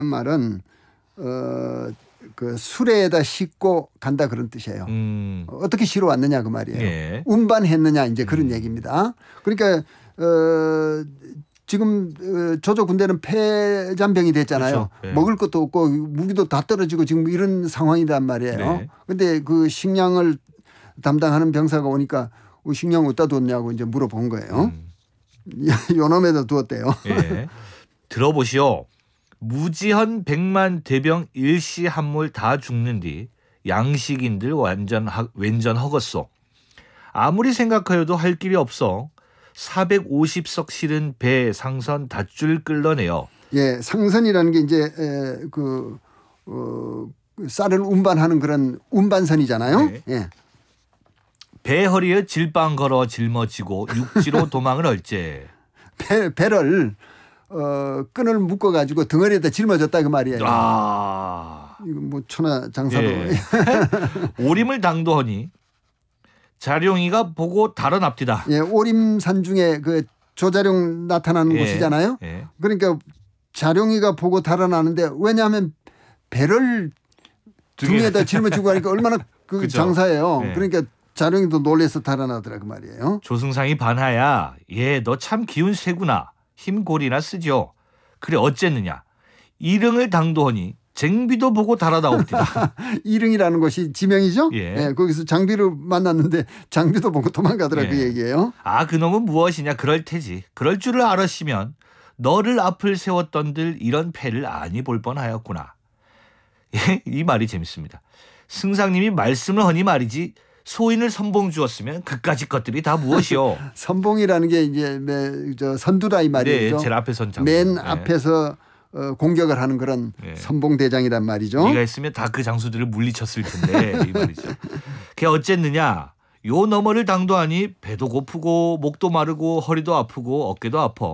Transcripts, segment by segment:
말은 그 수레에다 싣고 간다 그런 뜻이에요. 어떻게 실어 왔느냐 그 말이에요. 예. 운반했느냐 이제 그런 얘기입니다. 그러니까 지금 조조 군대는 폐잔병이 됐잖아요. 그렇죠. 예. 먹을 것도 없고 무기도 다 떨어지고 지금 이런 상황이란 말이에요. 그런데 그 식량을 담당하는 병사가 오니까 식량 어디다 뒀냐고 이제 물어본 거예요. 요놈에다 두었대요. 예. 들어보시오. 무지헌 100만 대병 일시 한몰 다 죽는 뒤 양식인들 왼전 허겄소. 아무리 생각하여도 할 길이 없어 450석 실은 배 상선 닷줄 끌러내요. 예, 상선이라는 게 이제 쌀을 운반하는 그런 운반선이잖아요. 네. 예. 배 허리에 질방 걸어 짊어지고 육지로 도망을 얼제. 배를 끈을 묶어 가지고 덩어리에다 짊어졌다 그 말이에요. 아, 이거 뭐 천하장사도. 예. 오림을 당도하니 자룡이가 보고 달아납디다. 예, 오림산 중에 그 조자룡 나타나는 곳이잖아요. 예. 그러니까 자룡이가 보고 달아나는데 왜냐하면 배를 등에다 짊어지고 하니까 얼마나 그 장사예요. 예. 그러니까 자룡이도 놀래서 달아나더라 그 말이에요. 조승상이 반하야. 예, 너 참 기운 세구나. 힘골이나 쓰죠. 그래 어쨌느냐. 이릉을 당도하니 쟁비도 보고 달아나옵디다. 이릉이라는 곳이 지명이죠. 예. 예, 거기서 장비를 만났는데 장비도 보고 도망가더라. 예. 그 얘기예요. 아, 그놈은 무엇이냐. 그럴 테지. 그럴 줄을 알았으면 너를 앞을 세웠던들 이런 패를 아니 볼 뻔하였구나. 예, 이 말이 재밌습니다. 승상님이 말씀을 하니 말이지 소인을 선봉 주었으면 그까짓 것들이 다 무엇이요. 선봉이라는 게 이제 선두다 이 말이죠. 네, 제일 앞에 선 장수. 맨 네. 앞에서 공격을 하는 그런 네. 선봉대장이란 말이죠. 네가 있으면 다 그 장수들을 물리쳤을 텐데 이 말이죠. 걔 어쨌느냐. 요 너머를 당도하니 배도 고프고 목도 마르고 허리도 아프고 어깨도 아파.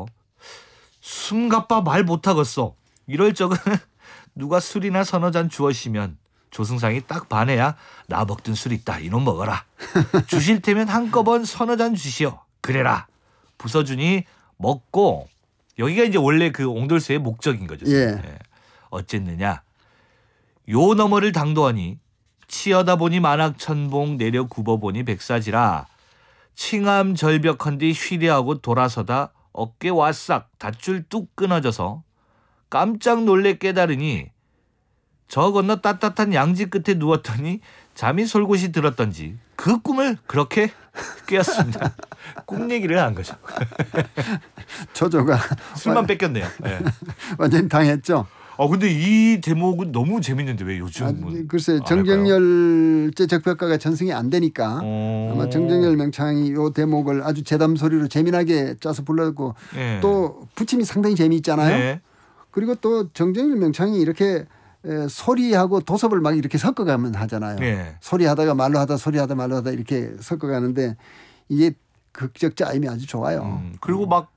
숨가빠 말 못하겠어. 이럴 적은 누가 술이나 서너 잔 주었으면 조승상이 딱 반해야 나 먹던 술 있다. 이놈 먹어라. 주실 테면 한꺼번 서너 잔 주시오. 그래라. 부숴주니 먹고 여기가 이제 원래 그 옹돌쇠의 목적인 거죠. 예. 예. 어쨌느냐. 요 너머를 당도하니 치여다 보니 만학천봉 내려 굽어보니 백사지라 칭암 절벽한뒤 휘리하고 돌아서다 어깨 와싹 닷줄 뚝 끊어져서 깜짝 놀래 깨달으니 저 건너 따뜻한 양지 끝에 누웠더니 잠이 솔곳이 들었던지 그 꿈을 그렇게 깨었습니다. 꿈 얘기를 한 거죠. 조조가 술만 뺏겼네요. 네. 완전히 당했죠. 근데 이 대목은 너무 재밌는데 왜 요즘 글쎄 정정열제 적벽가가 전승이 안 되니까 아마 정정열 명창이 이 대목을 아주 재담 소리로 재미나게 짜서 불렀고 네. 또 부침이 상당히 재미있잖아요. 네. 그리고 또 정정열 명창이 이렇게 소리하고 도섭을 막 이렇게 섞어가면 하잖아요. 네. 소리하다가 말로 하다 소리하다 말로 하다 이렇게 섞어가는데 이게 극적 짜임이 아주 좋아요. 그리고 막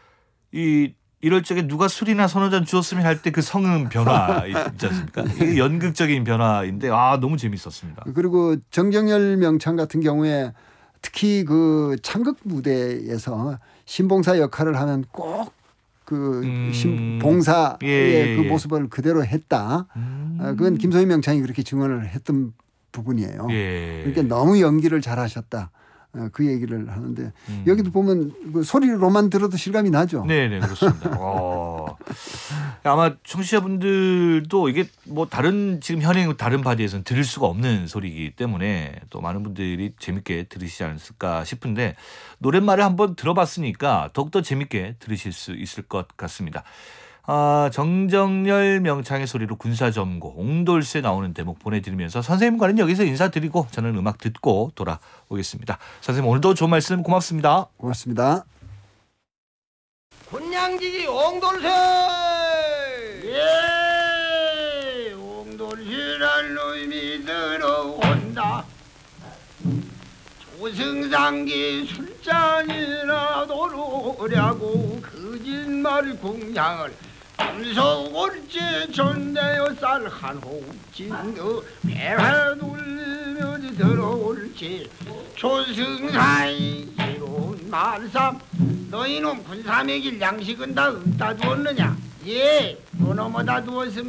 이럴 적에 누가 술이나 서너 잔 주었으면 할 때 그 성음 변화 있지 않습니까? 이게 연극적인 변화인데 너무 재밌었습니다. 그리고 정정열 명창 같은 경우에 특히 그 창극 무대에서 신봉사 역할을 하면 꼭 그 봉사의 그 모습을 그대로 했다. 그건 김소희 명창이 그렇게 증언을 했던 부분이에요. 예. 그러니까 너무 연기를 잘하셨다. 그 얘기를 하는데 여기도 보면 그 소리로만 들어도 실감이 나죠. 네네 그렇습니다. 아마 청취자분들도 이게 뭐 다른 지금 현행 다른 바디에서는 들을 수가 없는 소리이기 때문에 또 많은 분들이 재밌게 들으시지 않을까 싶은데 노랫말을 한번 들어봤으니까 더욱더 재밌게 들으실 수 있을 것 같습니다. 정정열 명창의 소리로 군사점고 옹돌쇠 나오는 대목 보내드리면서 선생님과는 여기서 인사드리고 저는 음악 듣고 돌아오겠습니다. 선생님 오늘도 좋은 말씀 고맙습니다. 고맙습니다. 군량지기 옹돌쇠 예 옹돌쇠란 놈이 들어온다. 조승상기 술잔이나 도로려고 거짓말 공양을 음소골지 전대여 쌀 한 호흡진 배를 돌리며 들어올지 조승사이 이로운 말삼 너희놈 군사매길 양식은 다 없다 두었느냐. 예, 또 넘어다 두었습니다.